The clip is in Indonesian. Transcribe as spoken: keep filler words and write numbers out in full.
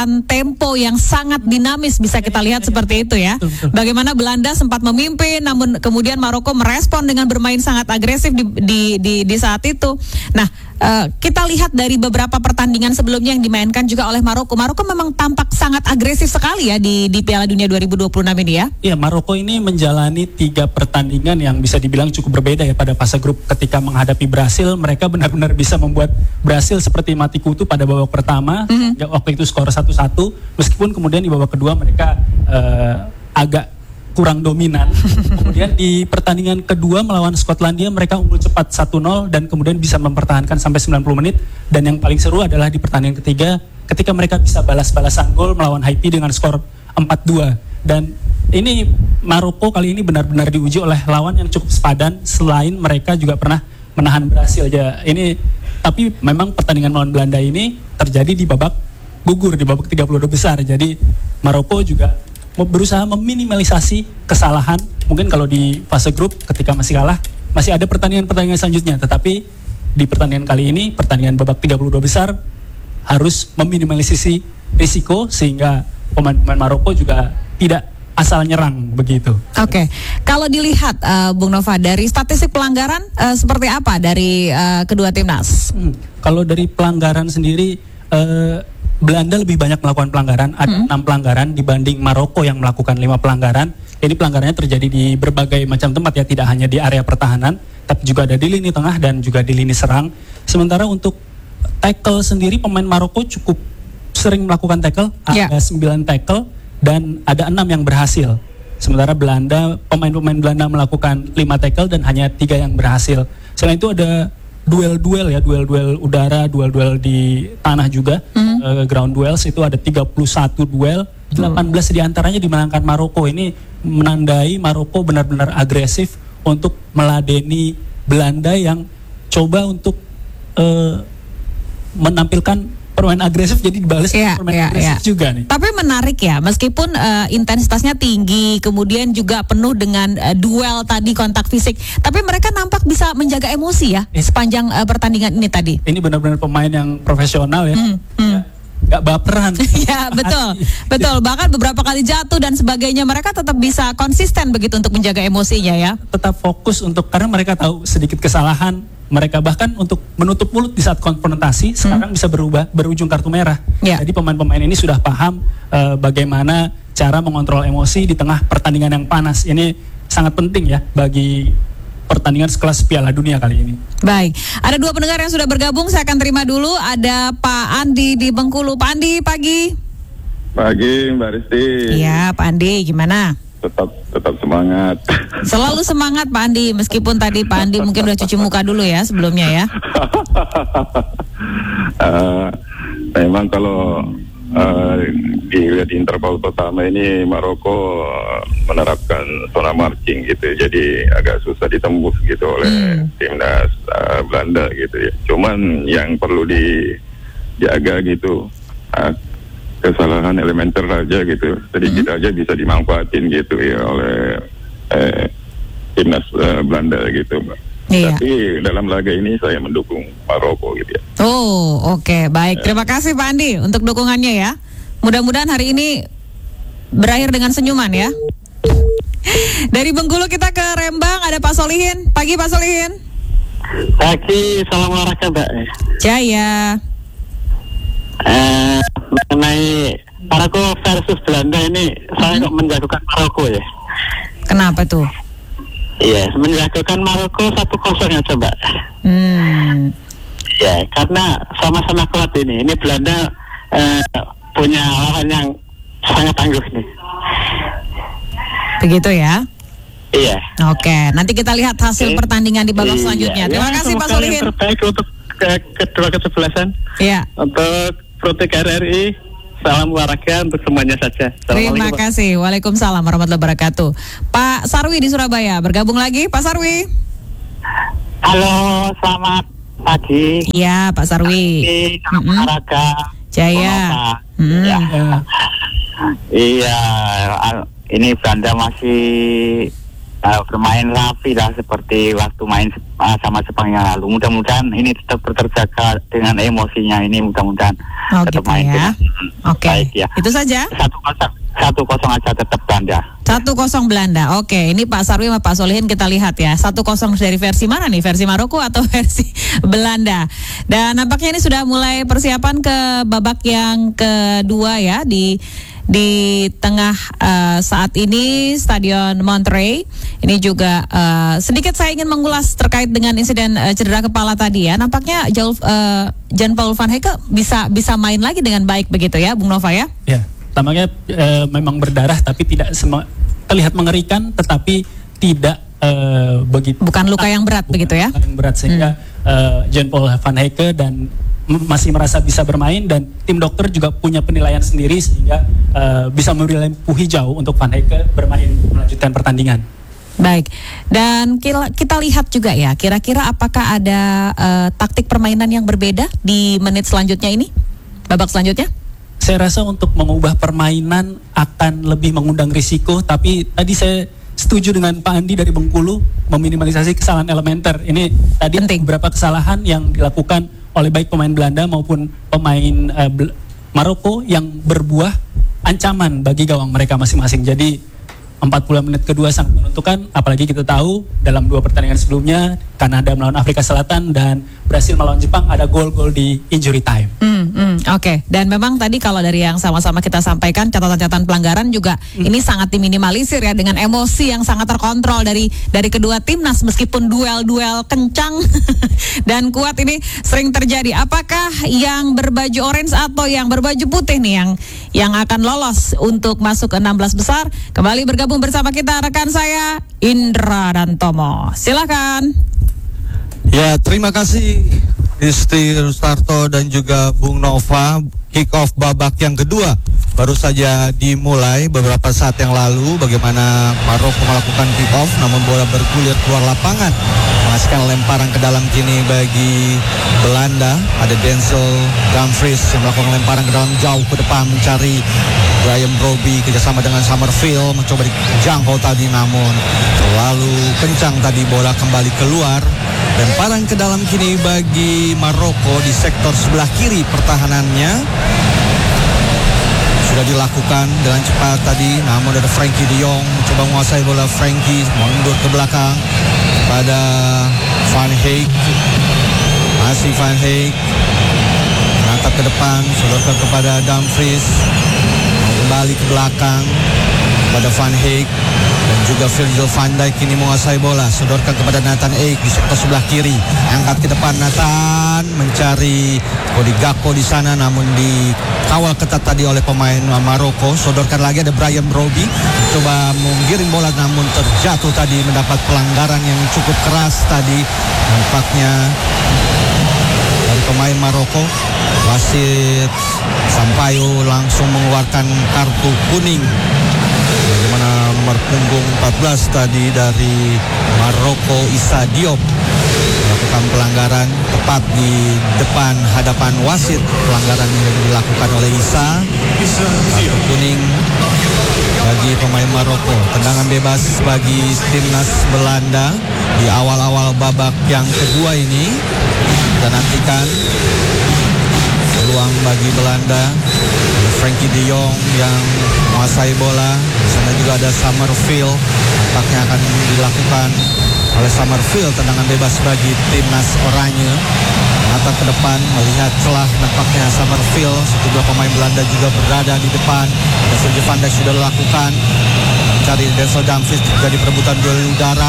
tempo yang sangat dinamis bisa kita lihat seperti itu ya. Bagaimana Belanda sempat memimpin, namun kemudian Maroko merespon dengan bermain sangat agresif di di di, di saat itu. Nah, uh, kita lihat dari beberapa pertandingan sebelumnya yang dimainkan juga oleh Maroko. Maroko memang tampak sangat agresif sekali ya di di Piala Dunia dua ribu dua puluh enam ini ya. Iya, Maroko ini menjalani tiga pertandingan yang bisa dibilang cukup berbeda ya pada fase grup. Ketika menghadapi Brasil, mereka benar-benar bisa membuat Brasil seperti mati kutu pada babak pertama. Mm-hmm. Waktu itu skor satu satu, meskipun kemudian di babak kedua mereka uh, agak kurang dominan. Kemudian di pertandingan kedua melawan Skotlandia mereka unggul cepat satu nol dan kemudian bisa mempertahankan sampai sembilan puluh menit. Dan yang paling seru adalah di pertandingan ketiga ketika mereka bisa balas-balasan gol melawan Haiti dengan skor empat dua. Dan ini Maroko kali ini benar-benar diuji oleh lawan yang cukup sepadan, selain mereka juga pernah menahan Brasil aja. Ini tapi memang pertandingan melawan Belanda ini terjadi di babak gugur, di babak tiga puluh dua besar. Jadi Maroko juga berusaha meminimalisasi kesalahan. Mungkin kalau di fase grup ketika masih kalah, masih ada pertandingan-pertandingan selanjutnya. Tetapi di pertandingan kali ini, pertandingan babak tiga puluh dua besar, harus meminimalisasi risiko sehingga pemain-pemain Maroko juga tidak asal nyerang begitu. Oke, okay. Kalau dilihat uh, Bung Nova dari statistik pelanggaran uh, seperti apa dari uh, kedua timnas? Hmm, kalau dari pelanggaran sendiri, uh, Belanda lebih banyak melakukan pelanggaran, ada hmm. enam pelanggaran dibanding Maroko yang melakukan lima pelanggaran. Ini pelanggarannya terjadi di berbagai macam tempat ya, tidak hanya di area pertahanan, tapi juga ada di lini tengah dan juga di lini serang. Sementara untuk tackle sendiri, pemain Maroko cukup sering melakukan tackle, yeah. ada sembilan tackle dan ada enam yang berhasil. Sementara Belanda, pemain-pemain Belanda melakukan lima tackle dan hanya tiga yang berhasil. Selain itu ada duel-duel ya, duel-duel udara, duel-duel di tanah juga, mm-hmm. uh, ground duels itu ada tiga puluh satu duel, delapan belas mm. diantaranya dimenangkan Maroko. Ini menandai Maroko benar-benar agresif untuk meladeni Belanda yang coba untuk uh, menampilkan permain agresif, jadi dibalas yeah, permain yeah, agresif yeah. juga nih. Tapi menarik ya, meskipun uh, intensitasnya tinggi, kemudian juga penuh dengan uh, duel tadi, kontak fisik, tapi mereka nampak bisa menjaga emosi ya eh. sepanjang uh, pertandingan ini tadi. Ini benar-benar pemain yang profesional ya, mm, mm. ya gak baperan. Ya betul, betul. Bahkan beberapa kali jatuh dan sebagainya, mereka tetap bisa konsisten begitu untuk menjaga emosinya ya. Tetap fokus untuk, karena mereka tahu sedikit kesalahan, mereka bahkan untuk menutup mulut di saat konfrontasi, sekarang hmm. bisa berubah, berujung kartu merah. Yeah. Jadi pemain-pemain ini sudah paham uh, bagaimana cara mengontrol emosi di tengah pertandingan yang panas. Ini sangat penting ya bagi pertandingan sekelas Piala Dunia kali ini. Baik, ada dua pendengar yang sudah bergabung, saya akan terima dulu. Ada Pak Andi di Bengkulu. Pak Andi, pagi. Pagi, Mbak Risti. Iya, Pak Andi, gimana? Tetap tetap semangat. Selalu semangat Pak Andi, meskipun tadi Pak Andi mungkin udah cuci muka dulu ya sebelumnya ya. uh, memang kalau uh, dilihat di interval pertama ini Maroko menerapkan zona marching gitu, jadi agak susah ditembus gitu oleh hmm. timnas uh, Belanda gitu ya. Cuman yang perlu dijaga gitu, uh, kesalahan elementer aja gitu, sedikit mm-hmm. aja bisa dimanfaatin gitu ya oleh eh, timnas eh, Belanda gitu, Mbak. Iya. Tapi dalam laga ini saya mendukung Maroko gitu ya. Oh, oke, okay. Baik. Terima kasih Pak Andi untuk dukungannya ya. Mudah-mudahan hari ini berakhir dengan senyuman ya. Dari Bengkulu kita ke Rembang, ada Pak Solihin. Pagi Pak Solihin. Pagi, salam olahraga Mbak. Jaya. Eh, mengenai Maroko versus Belanda ini, hmm. saya kok menjagokan Maroko ya. Kenapa tuh? Iya, menjagokan Maroko satu kosong aja Mbak. Hmm. Ya, karena sama-sama kuat ini. Ini Belanda eh, punya lawan yang sangat tangguh nih. Begitu ya? Iya. Oke, nanti kita lihat hasil Oke. pertandingan di babak iya. selanjutnya. Terima ya, kasih Pak Solihin. Yang terbaik untuk ke kedua kesebelasan. Iya. Untuk Protek R R I, salam olahraga untuk semuanya saja. Terima kasih. Waalaikumsalam warahmatullahi wabarakatuh. Pak Sarwi di Surabaya, bergabung lagi Pak Sarwi. Halo, selamat pagi. Iya Pak Sarwi. Salam mm-hmm. olahraga. Jaya. Mm. Ya. Iya, ini Belanda masih uh, bermain rapi lah seperti waktu main uh, sama Jepang yang lalu. Mudah-mudahan ini tetap terjaga dengan emosinya ini, mudah-mudahan Oh tetap gitu main ya. dengan Oke. baik ya. Itu saja. Satu kosong, satu kosong aja tetap Belanda. Satu kosong Belanda. Oke, ini Pak Sarwi sama Pak Solihin kita lihat ya. Satu kosong dari versi mana nih? Versi Maroko atau versi Belanda? Dan nampaknya ini sudah mulai persiapan ke babak yang kedua ya di di tengah uh, saat ini Stadion Monterrey. Ini juga uh, sedikit saya ingin mengulas terkait dengan insiden uh, cedera kepala tadi ya. Nampaknya Jauh uh, Jan-Paul van Hecke bisa bisa main lagi dengan baik begitu ya, Bung Nova ya? Ya, tampaknya uh, memang berdarah tapi tidak sem- terlihat mengerikan, tetapi tidak uh, begitu. Bukan luka yang berat Bukan begitu ya? luka yang berat sehingga hmm. uh, Jan-Paul van Hecke dan masih merasa bisa bermain, dan tim dokter juga punya penilaian sendiri sehingga uh, bisa memberi lampu hijau untuk Van Hecke bermain melanjutkan pertandingan. Baik, dan kita, kita lihat juga ya, kira-kira apakah ada uh, taktik permainan yang berbeda di menit selanjutnya ini, babak selanjutnya? Saya rasa untuk mengubah permainan akan lebih mengundang risiko, tapi tadi saya setuju dengan Pak Andi dari Bengkulu meminimalisasi kesalahan elementer. Ini tadi Penting. beberapa kesalahan yang dilakukan oleh baik pemain Belanda maupun pemain uh, Bel- Maroko yang berbuah ancaman bagi gawang mereka masing-masing. Jadi empat puluh menit kedua sangat menentukan, apalagi kita tahu dalam dua pertandingan sebelumnya Kanada melawan Afrika Selatan dan Brasil melawan Jepang ada gol-gol di injury time. Hmm, hmm, Oke, okay. Dan memang tadi kalau dari yang sama-sama kita sampaikan catatan-catatan pelanggaran juga hmm. ini sangat diminimalisir ya dengan emosi yang sangat terkontrol dari dari kedua timnas meskipun duel-duel kencang dan kuat ini sering terjadi. Apakah yang berbaju orange atau yang berbaju putih nih yang yang akan lolos untuk masuk ke enam belas besar? Kembali bergabung bersama kita rekan saya Indra dan Tomo. Silakan. Ya, terima kasih Isti Rustarto dan juga Bung Nova. Kick off babak yang kedua baru saja dimulai beberapa saat yang lalu. Bagaimana Maroko melakukan kick off, namun bola bergulir keluar lapangan, menghasilkan lemparan ke dalam kini bagi Belanda. Ada Denzel Dumfries yang melakukan lemparan ke dalam jauh ke depan mencari Brian Brobbey kerjasama dengan Summerfield, mencoba dijangkau tadi namun terlalu kencang tadi, bola kembali keluar. Lemparan ke dalam kini bagi Maroko di sektor sebelah kiri pertahanannya sudah dilakukan dengan cepat tadi, namun ada Frankie de Jong mencoba menguasai bola. Frankie mundur ke belakang pada Van Hecke, masih Van Hecke menatap ke depan, sodorkan kepada Dumfries, kembali ke belakang pada Van Hecke dan juga Virgil van Dijk kini menguasai bola, sodorkan kepada Nathan Ake di sektor sebelah kiri, angkat ke depan Nathan mencari Cody Gakpo di sana namun dikawal ketat tadi oleh pemain Maroko. Sodorkan lagi ada Brian Brobbey coba menggiring bola namun terjatuh tadi, mendapat pelanggaran yang cukup keras tadi nampaknya dari pemain Maroko. Wasit Sampaio langsung mengeluarkan kartu kuning. Bagaimana nomor punggung empat belas tadi dari Maroko, Issa Diop, melakukan pelanggaran tepat di depan hadapan wasit. Pelanggaran yang dilakukan oleh Issa, kartu kuning bagi pemain Maroko. Tendangan bebas bagi timnas Belanda di awal-awal babak yang kedua ini. Kita nantikan peluang bagi Belanda. Frankie de Jong yang menguasai bola. Di sana juga ada Summerfield. Nampaknya akan dilakukan oleh Summerfield tendangan bebas bagi timnas Oranye. Menatap ke depan, melihat celah, nampaknya Summerfield. Sejumlah pemain Belanda juga berada di depan. Virgil van Dijk sudah dilakukan. Mencari Denzel Dumfries, terjadi perebutan duel udara.